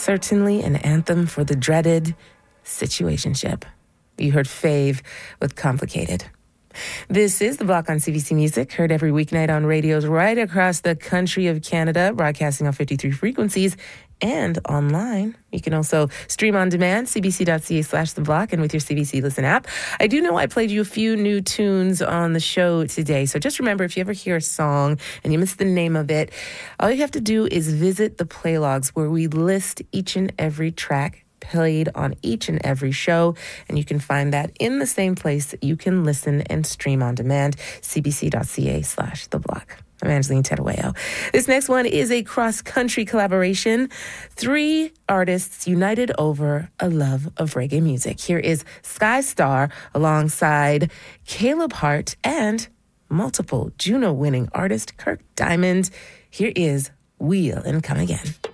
certainly an anthem for the dreaded situationship. You heard Fave with Complicated. This is The Block on CBC Music, heard every weeknight on radios right across the country of Canada, broadcasting on 53 frequencies and online. You can also stream on demand, cbc.ca/The Block, and with your CBC Listen app. I do know I played you a few new tunes on the show today, so just remember, if you ever hear a song and you miss the name of it, all you have to do is visit the playlogs where we list each and every track played on each and every show, and you can find that in the same place that you can listen and stream on demand, cbc.ca/The Block. I'm Angeline Terueo. This next one is a cross-country collaboration. 3 artists united over a love of reggae music. Here is Sky Star alongside Caleb Hart and multiple Juno-winning artist Kirk Diamond. Here is Wheel and Come Again.